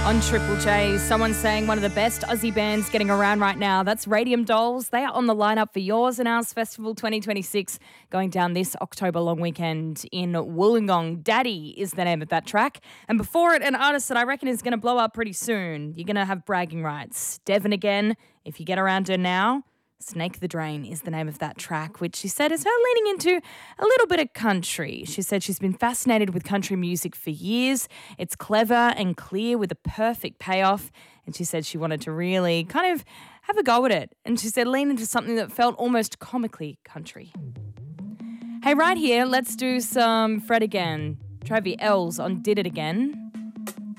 On Triple J, someone saying one of the best Aussie bands getting around right now. That's Radium Dolls. They are on the lineup for Yours and Ours Festival 2026 going down this October long weekend in Wollongong. Daddy is the name of that track. And before it, an artist that I reckon is going to blow up pretty soon. You're going to have bragging rights. Devon again, if you get around her now. Snake the Drain is the name of that track, which she said is her leaning into a little bit of country. She said she's been fascinated with country music for years. It's clever and clear with a perfect payoff. And she said she wanted to really kind of have a go at it. And she said lean into something that felt almost comically country. Hey, right here, let's do some Fred again. Travis Ells on Did It Again.